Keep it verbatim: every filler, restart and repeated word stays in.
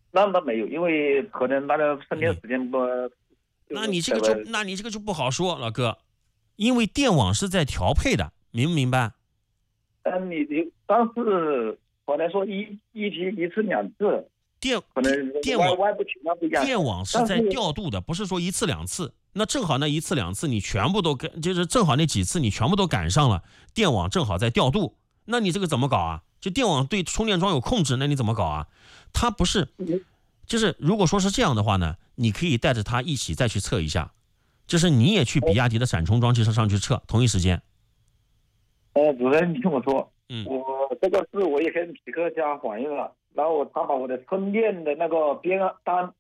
那那没有，因为可能那个充电嗯， 时间不，就是那你这个就在外。 那你这个就不好说，老哥，因为电网是在调配的，明不明白？ 嗯，你你，但是可能说一一天一次两次， 电可能电电网外外部情况不一样。 电网是但是在调度的，不是说一次两次。那正好那一次两次你全部都跟，就是正好那几次你全部都赶上了，电网正好在调度，那你这个怎么搞啊？就电网对充电桩有控制，那你怎么搞啊？它不是，就是如果说是这样的话呢，你可以带着它一起再去测一下，就是你也去比亚迪的闪充装汽车上去测，同一时间。 呃，主任，你听我说， 嗯我这个事我也跟匹克家反映了，然后他把我的充电的那个编单